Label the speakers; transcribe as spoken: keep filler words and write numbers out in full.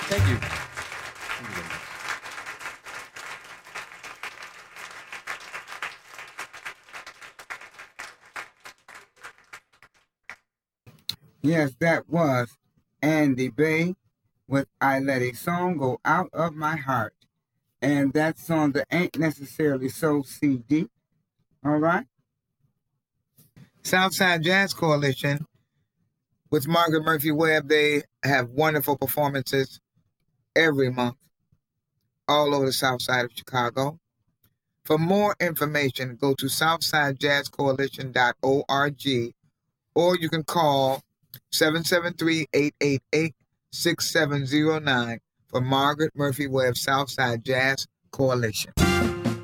Speaker 1: Thank you. Thank you very much.
Speaker 2: Yes, that was Andy Bay with I Let a Song Go Out of My Heart. And that song that ain't necessarily so C D. All right?
Speaker 3: Southside Jazz Coalition with Margaret Murphy Webb, they have wonderful performances every month all over the south side of Chicago. For more information, go to southside jazz coalition dot org or you can call seven seven three, eight eight eight, six seven zero nine for Margaret Murphy Webb Southside Jazz Coalition.